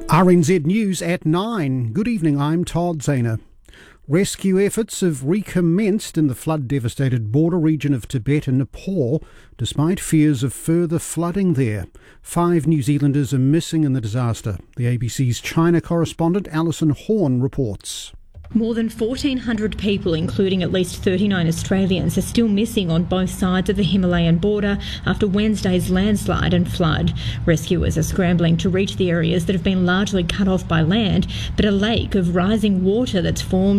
RNZ News at 9. Good evening, I'm Todd Zahner. Rescue efforts have recommenced in the flood-devastated border region of Tibet and Nepal, despite fears of further flooding there. 5 New Zealanders are missing in the disaster. The ABC's China correspondent Alison Horn reports. More than 1,400 people, including at least 39 Australians, are still missing on both sides of the Himalayan border after Wednesday's landslide and flood. Rescuers are scrambling to reach the areas that have been largely cut off by land, but a lake of rising water that's formed